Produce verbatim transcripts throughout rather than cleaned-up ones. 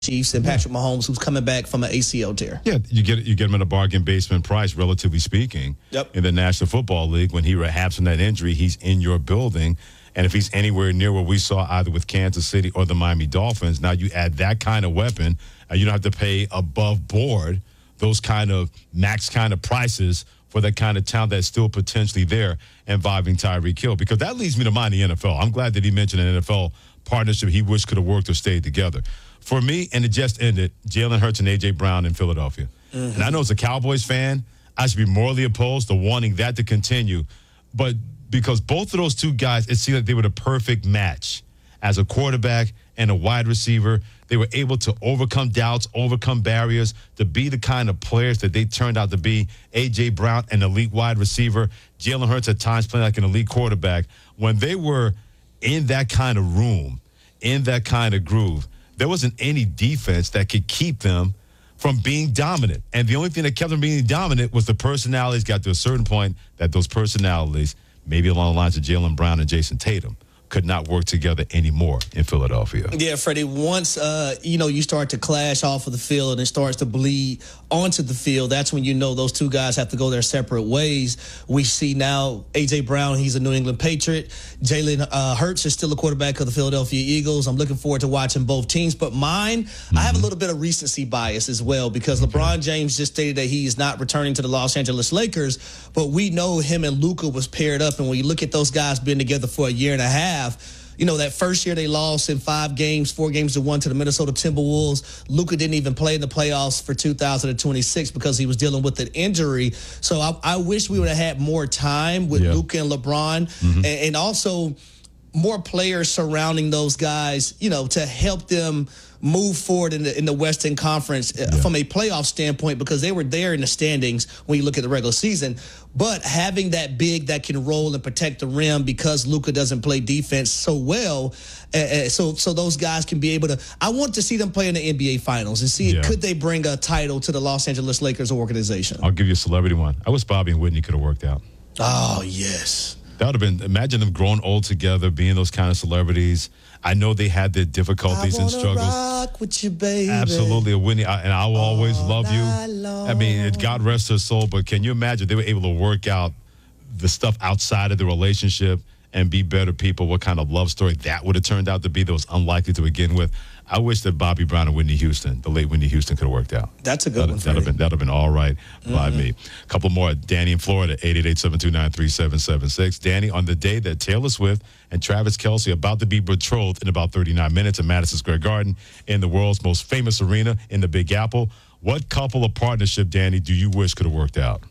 Chiefs and Patrick Mahomes, who's coming back from an A C L tear. Yeah, you get you get him at a bargain basement price, relatively speaking. Yep. In the National Football League, when he rehabs from that injury, he's in your building. And if he's anywhere near what we saw either with Kansas City or the Miami Dolphins, now you add that kind of weapon, and you don't have to pay above board those kind of max kind of prices for that kind of talent that's still potentially there involving Tyreek Hill. Because that leads me to mind the N F L. I'm glad that he mentioned an N F L partnership he wished could have worked or stayed together. For me, and it just ended, Jalen Hurts and A J. Brown in Philadelphia. Mm-hmm. And I know as a Cowboys fan, I should be morally opposed to wanting that to continue. But because both of those two guys, it seemed like they were the perfect match as a quarterback and a wide receiver. They were able to overcome doubts, overcome barriers, to be the kind of players that they turned out to be. A J. Brown, an elite wide receiver. Jalen Hurts at times playing like an elite quarterback. When they were in that kind of room, in that kind of groove, there wasn't any defense that could keep them from being dominant. And the only thing that kept them being dominant was the personalities. Got to a certain point that those personalities, maybe along the lines of Jaylen Brown and Jason Tatum, could not work together anymore in Philadelphia. Yeah, Freddie, once, uh, you know, you start to clash off of the field and it starts to bleed onto the field, that's when you know those two guys have to go their separate ways. We see now A J. Brown, he's a New England Patriot. Jalen uh, Hurts is still a quarterback of the Philadelphia Eagles. I'm looking forward to watching both teams. But mine, mm-hmm. I have a little bit of recency bias as well, because okay. LeBron James just stated that he is not returning to the Los Angeles Lakers, but we know him and Luka was paired up. And when you look at those guys being together for a year and a half, you know, that first year they lost in five games, four games to one to the Minnesota Timberwolves. Luka didn't even play in the playoffs for two thousand twenty-six because he was dealing with an injury. So I, I wish we would have had more time with yeah. Luka and LeBron, mm-hmm. and, and also more players surrounding those guys, you know, to help them move forward in the in the Western Conference yeah. from a playoff standpoint, because they were there in the standings when you look at the regular season. But having that big that can roll and protect the rim, because Luka doesn't play defense so well, uh, so so those guys can be able to. I want to see them play in the N B A Finals and see yeah. could they bring a title to the Los Angeles Lakers organization. I'll give you a celebrity one. I wish Bobby and Whitney could have worked out. Oh yes. That would have been, imagine them growing old together, being those kind of celebrities. I know they had their difficulties and struggles. Rock with you, baby. Absolutely, Whitney, I, and I will All always love you. long. I mean, it, God rest her soul, but can you imagine they were able to work out the stuff outside of the relationship and be better people? What kind of love story that would have turned out to be that was unlikely to begin with. I wish that Bobby Brown and Whitney Houston, the late Whitney Houston, could have worked out. That's a good that'd, one, That'd have been, that'd have been all right mm-hmm. by me. A couple more. Danny in Florida, eight eight eight, seven two nine, three seven seven six. Danny, on the day that Taylor Swift and Travis Kelce are about to be betrothed in about thirty-nine minutes at Madison Square Garden in the world's most famous arena in the Big Apple, what couple of partnership, Danny, do you wish could have worked out?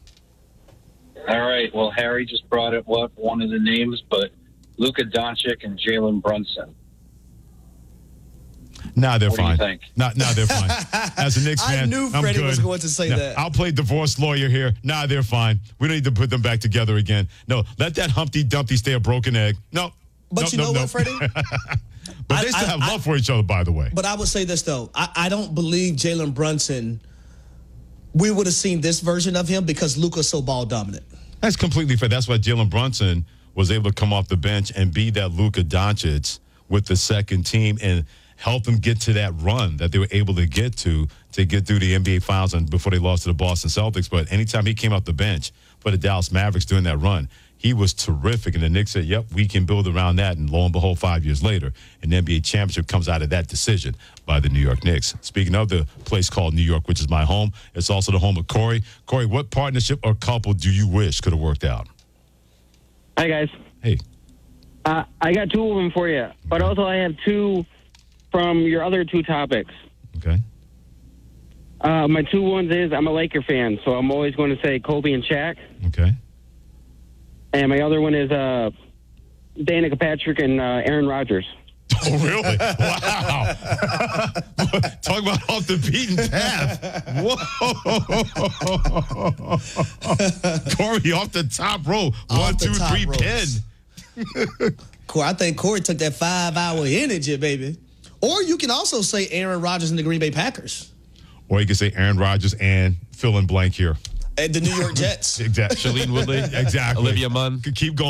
All right. Well, Harry just brought up what one of the names, but Luka Doncic and Jalen Brunson. Nah, they're what fine. What do you think? Nah, nah, they're fine. As a Knicks fan, I knew I'm Freddie good. was going to say nah, that. I'll play divorce lawyer here. Nah, they're fine. We don't need to put them back together again. No, let that Humpty Dumpty stay a broken egg. No. But no, you no, know no. what, Freddie? But I, they still I, have I, love for each other, by the way. But I would say this, though. I, I don't believe Jalen Brunson, we would have seen this version of him because Luka's so ball dominant. That's completely fair. That's why Jalen Brunson was able to come off the bench and be that Luka Doncic with the second team and help them get to that run that they were able to get to to get through the N B A Finals and before they lost to the Boston Celtics. But anytime he came off the bench for the Dallas Mavericks during that run, he was terrific. And the Knicks said, yep, we can build around that. And lo and behold, five years later, an N B A championship comes out of that decision by the New York Knicks. Speaking of the place called New York, which is my home, it's also the home of Corey. Corey, what partnership or couple do you wish could have worked out? Hi, guys. Hey. Uh, I got two of them for you, but also I have two from your other two topics. Okay. Uh, my two ones is I'm a Laker fan, so I'm always going to say Kobe and Shaq. Okay. And my other one is uh, Danica Patrick and uh, Aaron Rodgers. Oh, really? Wow. Talk about off the beaten path. Whoa. Corey off the top row. One, two, three, pin. Corey, I think Corey took that five-hour energy, baby. Or you can also say Aaron Rodgers and the Green Bay Packers. Or you can say Aaron Rodgers and fill in blank here. And the New York Jets. Exactly. Shailene Woodley. Exactly. Olivia Munn. Could keep going.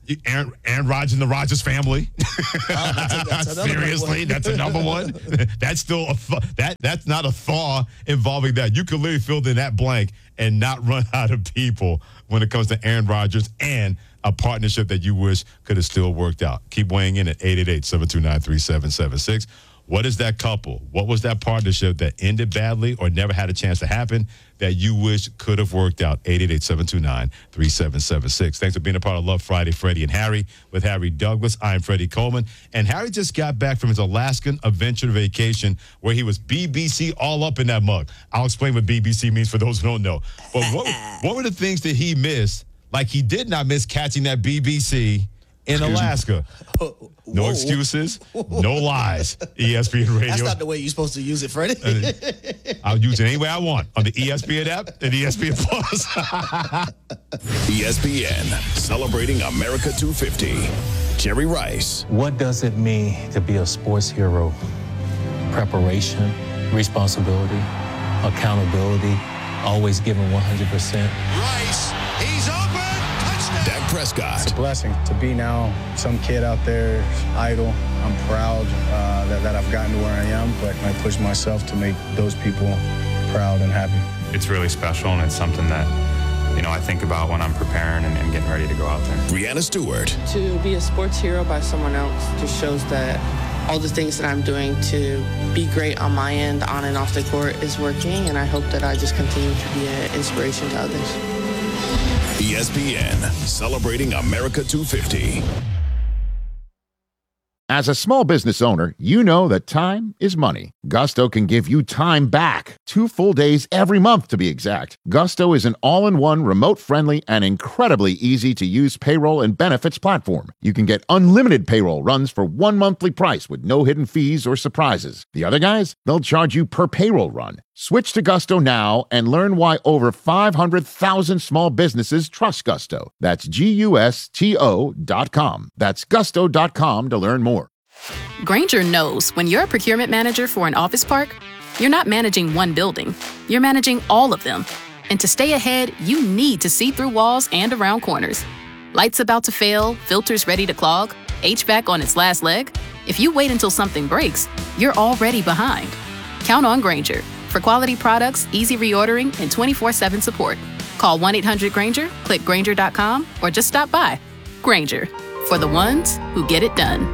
Aaron, Aaron Rodgers and the Rodgers family. Oh, that's a, that's Seriously, that's a number one. That's still a th- that that's not a thaw involving that. You could literally fill in that blank and not run out of people when it comes to Aaron Rodgers and a partnership that you wish could have still worked out. Keep weighing in at eight eight eight, seven two nine, three seven seven six. What is that couple? What was that partnership that ended badly or never had a chance to happen that you wish could have worked out? eight eight eight, seven two nine, three seven seven six. Thanks for being a part of Love Friday, Freddie and Harry with Harry Douglas. I'm Freddie Coleman. And Harry just got back from his Alaskan adventure vacation where he was B B C all up in that mug. I'll explain what B B C means for those who don't know. But what, what were the things that he missed? Like he did not miss catching that B B C in Alaska. No Whoa. excuses, no lies. E S P N Radio. That's not the way you're supposed to use it, Freddie. I'll use it any way I want on the E S P N app and E S P N Plus. E S P N, celebrating America two fifty. Jerry Rice. What does it mean to be a sports hero? Preparation, responsibility, accountability, always giving one hundred percent. Rice, he's open. Touchdown. Dak Prescott. It's a blessing to be now some kid out there, idle. I'm proud uh, that, that I've gotten to where I am, but I push myself to make those people proud and happy. It's really special, and it's something that, you know, I think about when I'm preparing and, and getting ready to go out there. Brianna Stewart. To be a sports hero by someone else just shows that all the things that I'm doing to be great on my end, on and off the court, is working, and I hope that I just continue to be an inspiration to others. E S P N, celebrating America two fifty. As a small business owner, you know that time is money. Gusto can give you time back. Two full days every month, to be exact. Gusto is an all-in-one, remote-friendly, and incredibly easy-to-use payroll and benefits platform. You can get unlimited payroll runs for one monthly price with no hidden fees or surprises. The other guys, they'll charge you per payroll run. Switch to Gusto now and learn why over five hundred thousand small businesses trust Gusto. That's G U S T O dot com. That's gusto dot com to learn more. Grainger knows when you're a procurement manager for an office park, you're not managing one building, you're managing all of them. And to stay ahead, you need to see through walls and around corners. Lights about to fail, filters ready to clog, H V A C on its last leg. If you wait until something breaks, you're already behind. Count on Grainger for quality products, easy reordering, and twenty-four seven support. Call one eight hundred Grainger, click Grainger dot com, or just stop by. Grainger, for the ones who get it done.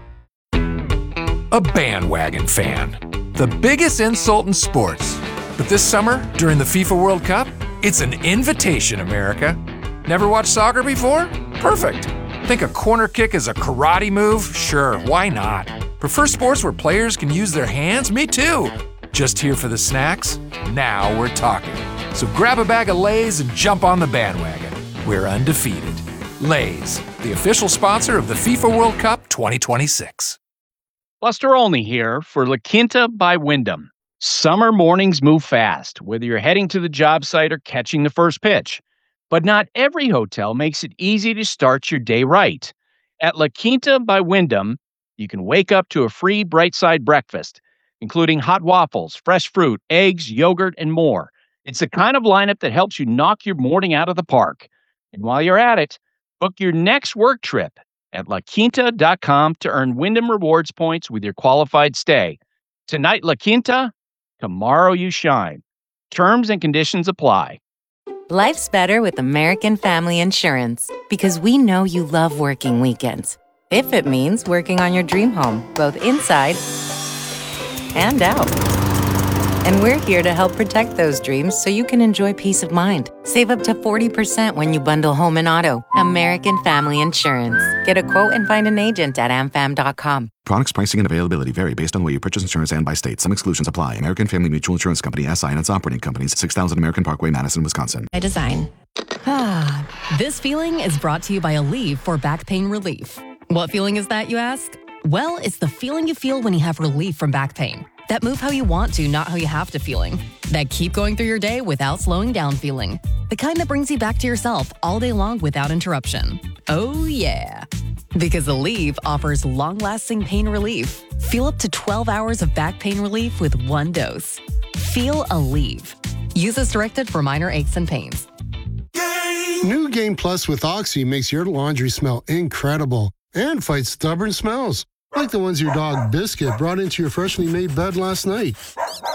A bandwagon fan. The biggest insult in sports. But this summer, during the FIFA World Cup, it's an invitation, America. Never watched soccer before? Perfect. Think a corner kick is a karate move? Sure, why not? Prefer sports where players can use their hands? Me too. Just here for the snacks? Now we're talking. So grab a bag of Lay's and jump on the bandwagon. We're undefeated. Lay's, the official sponsor of the FIFA World Cup twenty twenty-six. Buster Olney here for La Quinta by Wyndham. Summer mornings move fast, whether you're heading to the job site or catching the first pitch. But not every hotel makes it easy to start your day right. At La Quinta by Wyndham, you can wake up to a free Bright Side breakfast, including hot waffles, fresh fruit, eggs, yogurt, and more. It's the kind of lineup that helps you knock your morning out of the park. And while you're at it, book your next work trip at la quinta dot com to earn Wyndham Rewards points with your qualified stay. Tonight, La Quinta, tomorrow you shine. Terms and conditions apply. Life's better with American Family Insurance because we know you love working weekends. If it means working on your dream home, both inside and out. And we're here to help protect those dreams so you can enjoy peace of mind. Save up to forty percent when you bundle home and auto. American Family Insurance. Get a quote and find an agent at a m fam dot com. Products, pricing, and availability vary based on where you purchase insurance and by state. Some exclusions apply. American Family Mutual Insurance Company, S I and its operating companies, six thousand American Parkway, Madison, Wisconsin. By design. Ah, this feeling is brought to you by Aleve for back pain relief. What feeling is that, you ask? Well, it's the feeling you feel when you have relief from back pain. That move how you want to, not how you have to feeling. That keep going through your day without slowing down feeling. The kind that brings you back to yourself all day long without interruption. Oh yeah. Because Aleve offers long-lasting pain relief. Feel up to twelve hours of back pain relief with one dose. Feel Aleve. Use as directed for minor aches and pains. Game New Game Plus with Oxy makes your laundry smell incredible and fights stubborn smells, like the ones your dog Biscuit brought into your freshly made bed last night.